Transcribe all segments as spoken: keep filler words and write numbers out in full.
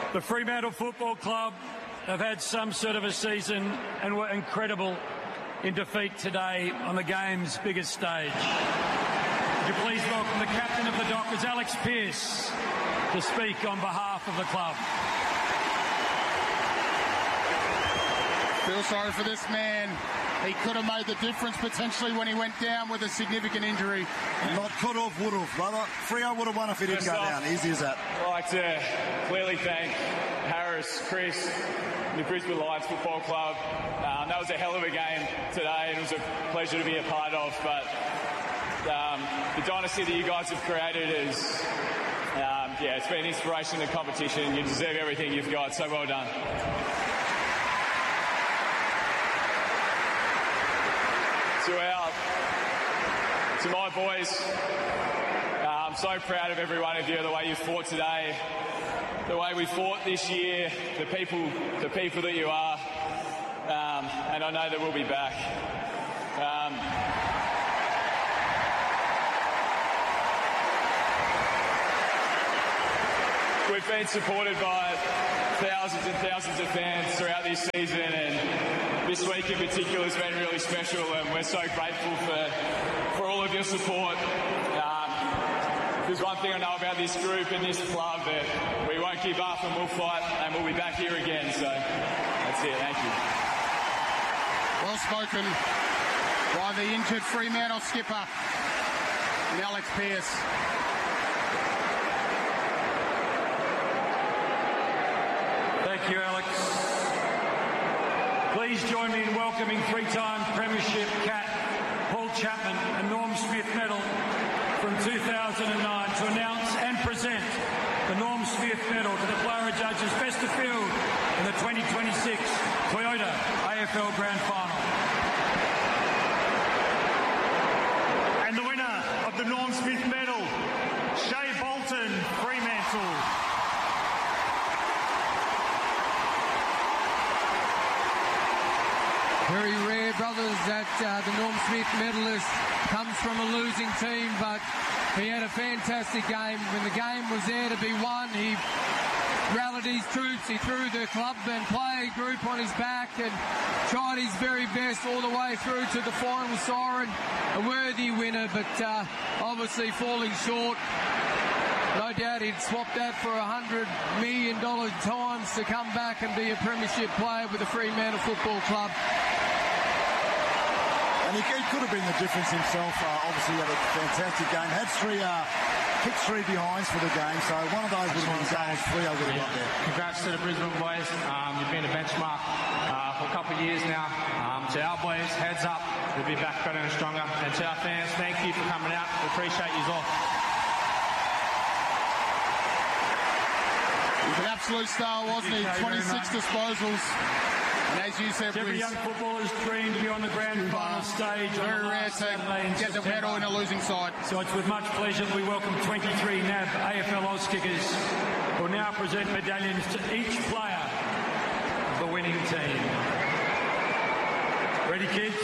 The Fremantle Football Club have had some sort of a season and were incredible in defeat today on the game's biggest stage. Would you please welcome the captain of the Dockers, Alex Pearce, to speak on behalf of the club. Feel sorry for this man. He could have made the difference potentially when he went down with a significant injury. Not could have, would have, brother. Freo would have won if he didn't go down. Easy as that. I'd like to clearly thank Harris, Chris, the Brisbane Lions Football Club. Um, that was a hell of a game today, and it was a pleasure to be a part of. But um, the dynasty that you guys have created is, um, yeah, it's been an inspiration in the competition. You deserve everything you've got, so well done. To our, to my boys, uh, I'm so proud of every one of you, the way you fought today, the way we fought this year, the people, the people that you are, um, and I know that we'll be back. Um, we've been supported by thousands and thousands of fans throughout this season, and this week in particular has been really special, and we're so grateful for, for all of your support. Um, there's one thing I know about this group and this club, that we won't give up and we'll fight, and we'll be back here again. So that's it. Thank you. Well spoken by the injured Fremantle skipper, Alex Pearce. Thank you, Alex. Please join me in welcoming three-time Premiership cat Paul Chapman and Norm Smith Medal from two thousand nine to announce and present the Norm Smith Medal to the player judges best of field in the twenty twenty-six Toyota A F L Grand Final. And the winner of the Norm Smith Medal, Shea Bolton, Fremantle. Very rare, brothers, that uh, the Norm Smith medalist comes from a losing team, but he had a fantastic game. When the game was there to be won, he rallied his troops, he threw the club and player group on his back and tried his very best all the way through to the final siren. A worthy winner, but uh, obviously falling short. No doubt he'd swap that for a hundred million dollars times to come back and be a premiership player with the Fremantle Football Club. And he, he could have been the difference himself. Uh, obviously, he had a fantastic game. Had three, uh, kicked three behinds for the game. So one of those would have been goals. Three would have got there. Congrats to the Brisbane boys. Um, you've been a benchmark uh, for a couple of years now. Um, to our boys, heads up. We'll be back better and stronger. And to our fans, thank you for coming out. We appreciate you all. He's an absolute star, wasn't he? twenty-six disposals. And as you said, every young footballer's dream to be on the grand final stage. Very rare to get the medal in a losing side. So it's with much pleasure that we welcome twenty-three N A B A F L Auskickers, who will now present medallions to each player of the winning team. Ready, kids?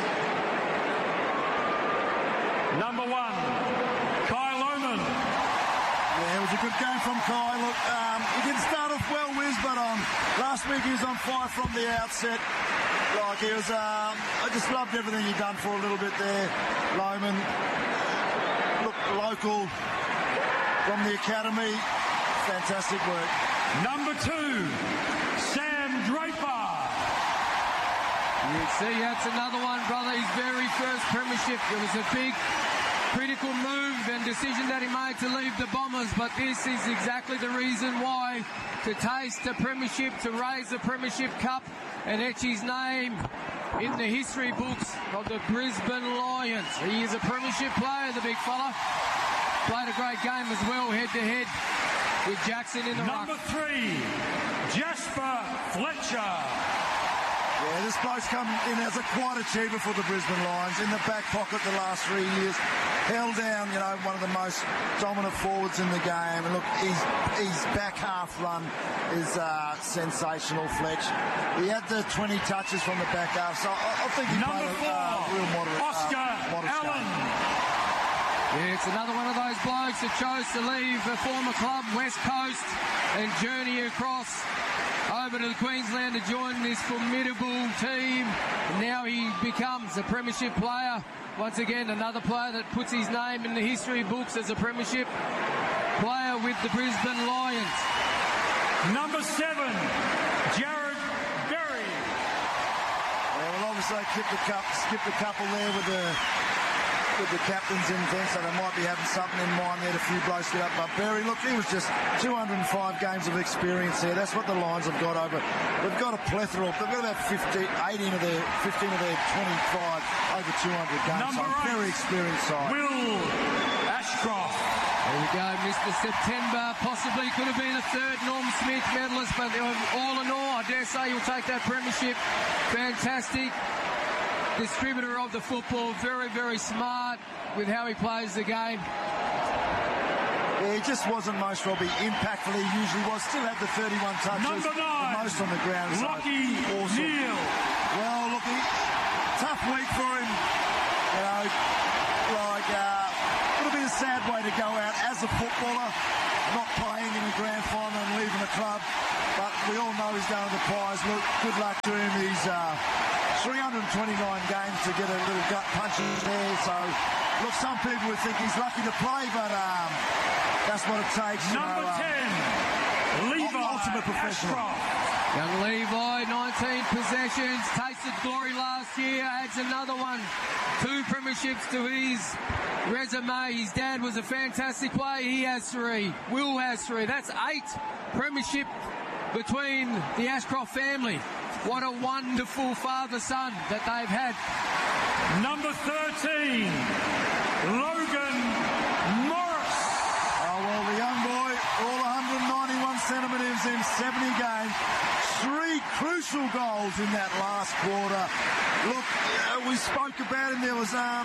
Number one, Kai Lohmann. Yeah, it was a good game from Kai. Look, um, he didn't start off well, Wiz, but um, last week he was on fire from the outset. Like, he was, um, I just loved everything he done for a little bit there. Lohmann, look, local from the academy, fantastic work. Number two, Sam Draper. You see, that's another one, brother. His very first premiership. It was a big, critical move and decision that he made to leave the Bombers, but this is exactly the reason why. To taste a premiership, to raise a premiership cup and etch his name in the history books of the Brisbane Lions. He is a premiership player, the big fella. Played a great game as well, head to head with Jackson in the Number ruck. three, Jasper Fletcher. Yeah, this bloke's come in as a quiet achiever for the Brisbane Lions. In the back pocket the last three years. Held down, you know, one of the most dominant forwards in the game. And look, his, his back half run is uh, sensational, Fletch. He had the twenty touches from the back half, so I, I think he Number played four, a uh, real moderate, Oscar uh, modest Allen. game. Yeah, it's another one of those blokes that chose to leave a former club, West Coast, and journey across over to Queensland to join this formidable team. And now he becomes a premiership player. Once again, another player that puts his name in the history books as a premiership player with the Brisbane Lions. Number seven, Jared Berry. Yeah, well, obviously they skipped a couple, skipped a couple there with the with the captains in there, so they might be having something in mind there. A few blokes get up, but Berry, look, he was just two hundred five games of experience there. That's what the Lions have got over. They've got a plethora of. They've got about fifteen, eighteen of their fifteen of their twenty-five over two hundred games. Number so eight, very experienced side. Will Ashcroft. There we go, Mister September. Possibly could have been a third Norm Smith medalist, but all in all, I dare say you'll take that premiership. Fantastic distributor of the football. Very, very smart with how he plays the game. Yeah, he just wasn't most, Robbie, impactful. He usually was. Still had the thirty-one touches. Number nine, the most on the ground. So Lachie awesome. Neale. Well, look, he, tough week for him. You know, like, uh, would have been a sad way to go out as a footballer, not playing in the grand final and leaving the club. But we all know he's going to the Pies. Look, good luck to him. He's uh, three hundred twenty-nine games to get a little gut punch in there. So, look, some people would think he's lucky to play, but um, that's what it takes. Number you know, ten, um, Levi ultimate professional. Ashcroft. Young Levi, nineteen possessions, tasted glory last year, adds another one. Two premierships to his resume. His dad was a fantastic player. He has three. Will has three. That's eight premiership between the Ashcroft family. What a wonderful father-son that they've had. Number thirteen, Logan Morris. Oh, well, the young boy, all one hundred ninety-one centimetres in seventy games. Three crucial goals in that last quarter. Look, uh, we spoke about him. There was, um,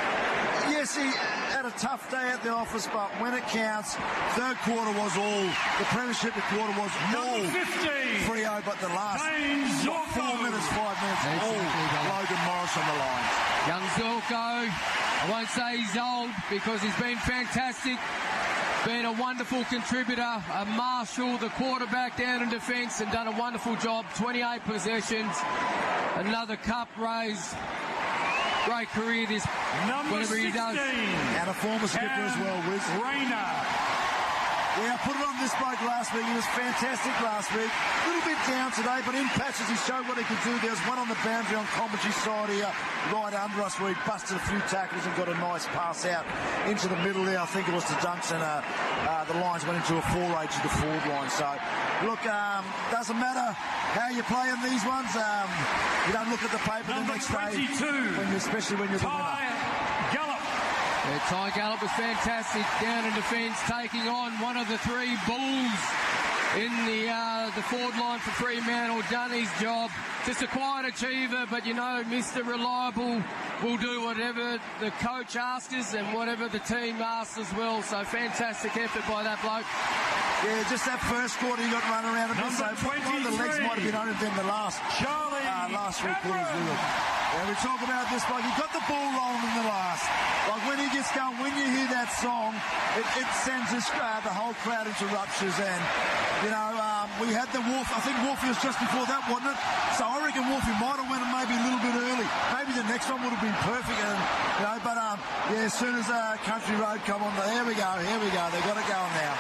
yes, he had a tough day at the office, but when it counts, third quarter was all. The premiership quarter was all Freo, but the last what, four minutes, five minutes, all Logan Morris on the line. Young Zorko, I won't say he's old because he's been fantastic. Been a wonderful contributor, a marshal, the quarterback down in defence, and done a wonderful job. twenty-eight possessions, another cup raised. Great career this, Number whatever he does. And a former skipper as well, Wiz. Rayner. Yeah, I put it on this bloke last week. He was fantastic last week. A little bit down today, but in patches he showed what he could do. There was one on the boundary on Commentary side here, right under us, where he busted a few tackles and got a nice pass out into the middle there. I think it was to Dunks, and uh, uh, the Lions went into a four-eight to the forward line. So, look, um, doesn't matter how you play in these ones. Um, you don't look at the paper Number the next day, twenty-two, when you, especially when you're the winner. Ty Gallup. Yeah, Ty Gallup was fantastic down in defence, taking on one of the three Bulls in the uh, the forward line for Fremantle. Done his job. Just a quiet achiever, but you know, Mister Reliable will do whatever the coach asks us and whatever the team asks as well. So fantastic effort by that bloke. Yeah, just that first quarter he got run around a bit. Number So one of the legs might have been on him than the last Charlie uh, last three quarters. Really. Yeah, we talk about this bloke. He got the ball rolling in the last. Like when he gets going, when you hear that song, it, it sends this, uh, the whole crowd into ruptures. And you know, um, we had the Wolf. I think Wolfie was just before that, wasn't it? So I reckon Wolfie might have went maybe a little bit early. Maybe the next one would have been perfect. And you know, but um, yeah, as soon as uh, Country Road come on, here we go, here we go. They got it going now.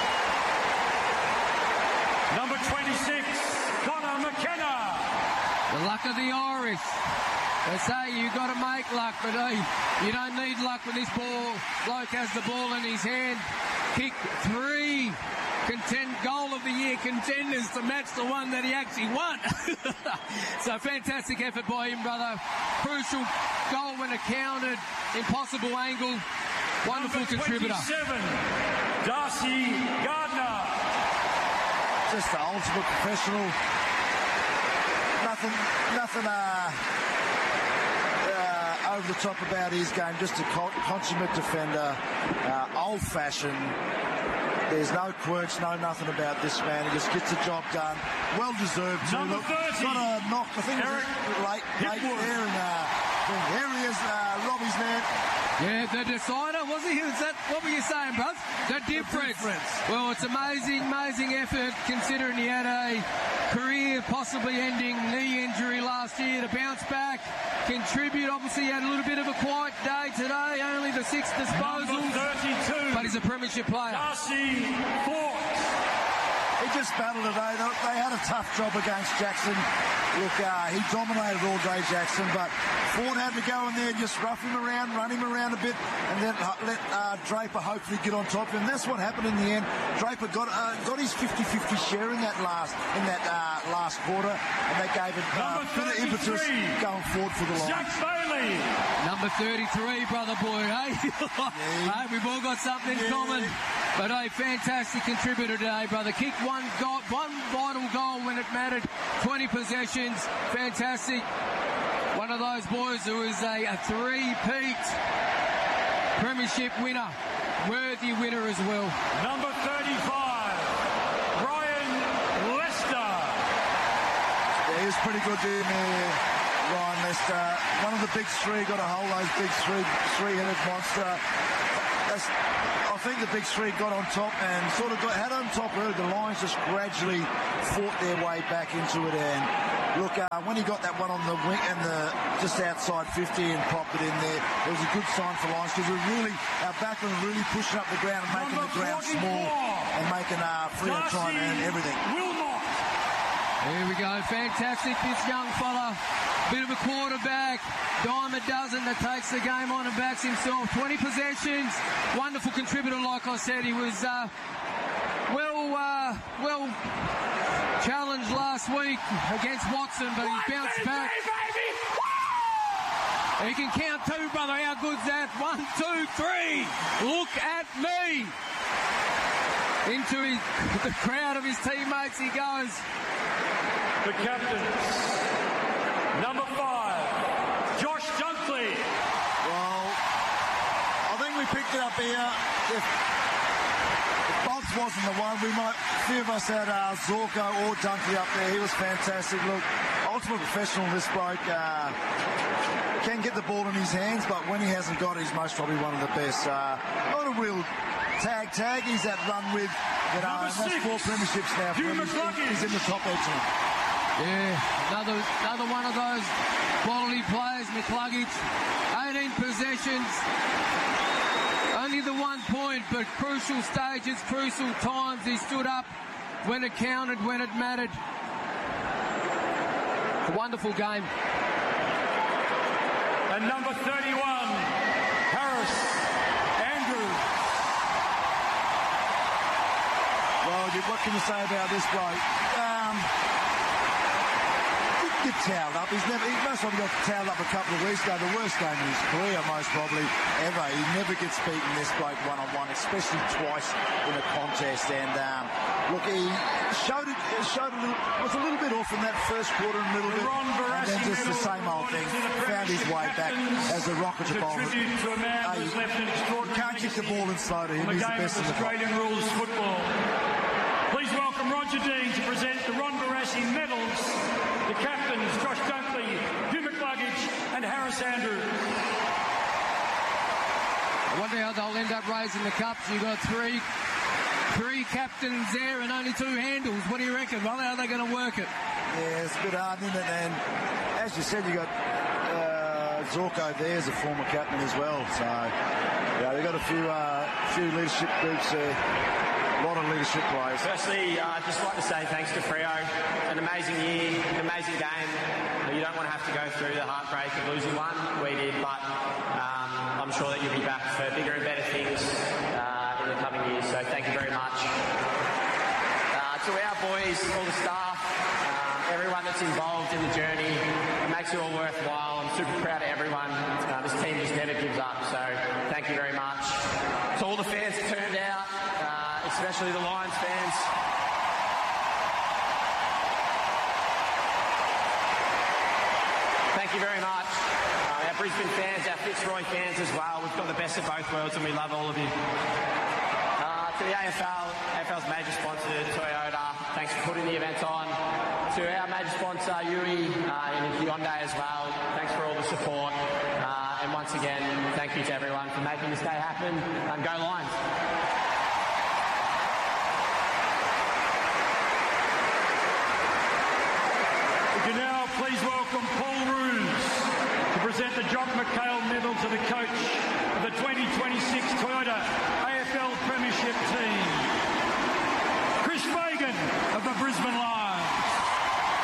Number twenty-six, Connor McKenna. The luck of the Irish. They say you got to make luck, but hey, you don't need luck when this ball bloke has the ball in his hand. Kick three contend goal of the year contenders to match the one that he actually won. So fantastic effort by him, brother. Crucial goal when it counted. Impossible angle. Wonderful Number contributor. twenty-seven, Darcy Gardner. Just the ultimate professional. Nothing, nothing uh, uh, over the top about his game. Just a consummate defender, uh, old-fashioned. There's no quirks, no nothing about this man. He just gets the job done. Well deserved too. Number Look, thirty, got a knock. I think it was Eric late, late Hipwood. there. And uh, there he is, uh, Robbie's man. Yeah, the decider, was he? Was that, what were you saying, bro? The difference. The difference. Well, it's amazing, amazing effort considering he had a career possibly ending knee injury last year to bounce back, contribute. Obviously, he had a little bit of a quiet day today, only the six disposals. thirty-two. But he's a premiership player. Darcy Fawkes. He just battled today. They had a tough job against Jackson. Look, uh, he dominated all day, Jackson, but Ford had to go in there and just rough him around, run him around a bit, and then let uh, Draper hopefully get on top of him. That's what happened in the end. Draper got uh, got his fifty-fifty share in that last in that uh, last quarter, and they gave it uh, a bit of impetus going forward for the Lions. Jack Bailey. Number thirty-three, brother boy, hey? Yeah. Hey, we've all got something in Yeah. common. But a fantastic contributor today, brother. Kicked one goal, one vital goal when it mattered. twenty possessions, fantastic. One of those boys who is a, a three-peat premiership winner. Worthy winner as well. Number thirty-five, Ryan Lester. Yeah, he was pretty good doing there, Ryan Lester. One of the big three, got a hold of those big three, three-headed monster. That's, I think the big three got on top and sort of got had on top early. The Lions just gradually fought their way back into it. And look, uh, when he got that one on the wing and the just outside fifty and popped it in there, it was a good sign for Lions because we're really our backline really pushing up the ground and making Number the ground small and making uh, free on time and everything. Wilmot. Here we go. Fantastic, this young fella. Bit of a quarterback. Dime a dozen that takes the game on and backs himself. twenty possessions. Wonderful contributor, like I said. He was uh, well, uh, well challenged last week against Watson, but he bounced back. He can count two, brother. How good's that? One, two, three. Look at me. Into his, the crowd of his teammates he goes. The captains. Number five, Josh Dunkley. Well, I think we picked it up here. If, if Bobs wasn't the one, we might, a few of us had uh, Zorko or Dunkley up there. He was fantastic. Look, ultimate professional, this bloke. Uh, can get the ball in his hands, but when he hasn't got it, he's most probably one of the best. Uh, not a real tag tag. He's that run with, you know, Number that's six, four premierships now. For him. He's, he's in the top eighteen. Yeah, another another one of those quality players, McCluggage. eighteen possessions, only the one point, but crucial stages, crucial times. He stood up when it counted, when it mattered. A wonderful game. And number thirty-one, Harris Andrews. Well, what can you say about this bloke? Um, Get towed up. He's never. He most probably got towed up a couple of weeks ago. The worst game in his career, most probably ever. He never gets beaten this bloke one on one, especially twice in a contest. And um, look, he showed it. Showed a little. Was a little bit off in that first quarter, a little bit, and then just the same old thing. Found his way back as the Rockets It's a bowler. tribute to a man who's left an extraordinary Can't kick the ball in slow to him. on the He's the game best of in the club. Australian rules football. Please welcome Roger Dean to present the Ron Barassi medals. The captains, Josh Dunkley, Hugh McCluggage, and Harris Andrews. I wonder how they'll end up raising the cups. You've got three three captains there and only two handles. What do you reckon? Well, how are they going to work it? Yeah, it's a bit hard, isn't it? And as you said, you got uh, Zorko there as a former captain as well. So, yeah, they've got a few uh, few leadership groups there. A lot of leadership players. Firstly, uh, I'd just like to say thanks to Freo. An amazing year, an amazing game. You don't want to have to go through the heartbreak of losing one. We did, but um, I'm sure that you'll be back for bigger and better things uh, in the coming years. So thank you very much. Uh, to our boys, all the staff, um, everyone that's involved in the journey, it makes it all worthwhile. I'm super proud of everyone. Uh, this team just never gives up. So thank you very much. To all the fans that turned out, especially the Lions fans. Thank you very much. Uh, our Brisbane fans, our Fitzroy fans as well. We've got the best of both worlds and we love all of you. Uh, to the A F L, A F L's major sponsor, Toyota, thanks for putting the event on. To our major sponsor, Yui, uh, and Hyundai as well, thanks for all the support. Uh, Uh, and once again, thank you to everyone for making this day happen. And go Lions. Would you now please welcome Paul Roos to present the Jock McHale Medal to the coach